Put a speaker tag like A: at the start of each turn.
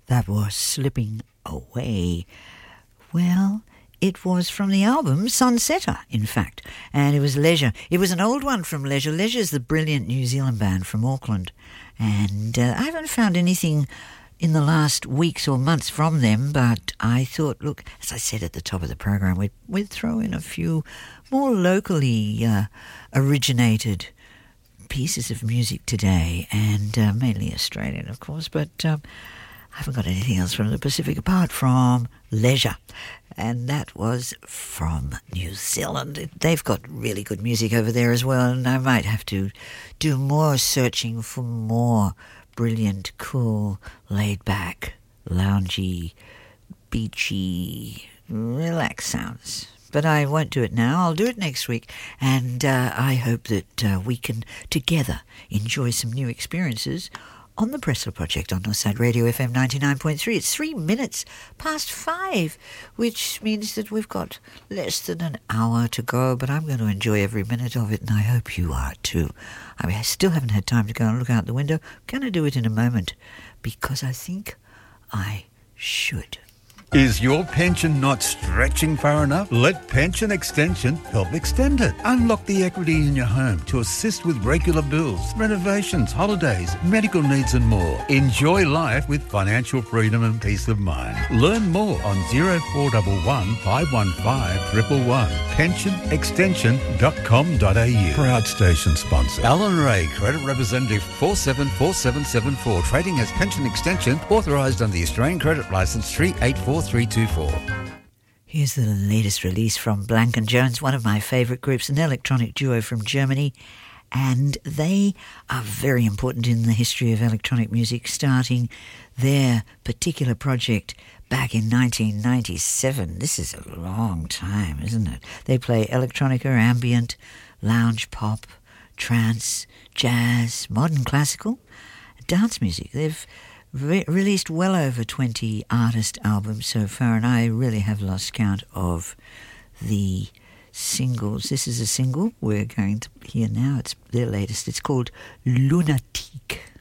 A: That was Slipping Away. Well, it was from the album Sunsetter, in fact, and it was Leisure. It was an old one from Leisure. Leisure's the brilliant New Zealand band from Auckland, and I haven't found anything in the last weeks or months from them, but I thought, look, as I said at the top of the program, we'd throw in a few more locally originated pieces of music today, and mainly Australian, of course, but I haven't got anything else from the Pacific apart from Leisure, and that was from New Zealand. They've got really good music over there as well, and I might have to do more searching for more brilliant, cool, laid-back, loungy, beachy, relaxed sounds. But I won't do it now. I'll do it next week. And I hope that we can together enjoy some new experiences on the Pressler Project on Northside Radio FM 99.3. It's 3 minutes past 5, which means that we've got less than an hour to go, but I'm going to enjoy every minute of it, and I hope you are too. I still haven't had time to go and look out the window. I'm going to do it in a moment, because I think I should.
B: Is your pension not stretching far enough? Let Pension Extension help extend it. Unlock the equity in your home to assist with regular bills, renovations, holidays, medical needs and more. Enjoy life with financial freedom and peace of mind. Learn more on 0411 515 111. pensionextension.com.au. Proud station sponsor. Alan Ray, Credit Representative 474774. Trading as Pension Extension, authorised under the Australian Credit Licence 384324.
A: Here's the latest release from Blank & Jones, one of my favourite groups, an electronic duo from Germany, and they are very important in the history of electronic music, starting their particular project back in 1997. This is a long time, isn't it? They play electronica, ambient, lounge pop, trance, jazz, modern classical, dance music. They've released well over 20 artist albums so far, and I really have lost count of the singles. This is a single we're going to hear now. It's their latest. It's called Lunatique.